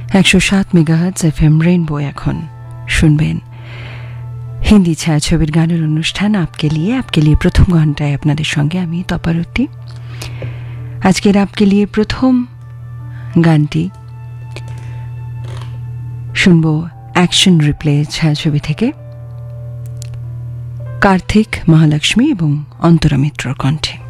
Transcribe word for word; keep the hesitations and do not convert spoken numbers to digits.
একশো সাত megahertz F M rainbow. এখন শুনবেন হিন্দি ছায়াছবির গানের অনুষ্ঠান আপকে লিয়ে। আপকে লিয়ে প্রথম ঘন্টায় আপনাদের সঙ্গে আমি তপারতী। আজকের আপকে লিয়ে প্রথম গানটি শুনব অ্যাকশন রিপ্লে ছায়াছবি থেকে, কার্তিক, মহালক্ষ্মী এবং অন্তরা মিত্রর কণ্ঠে।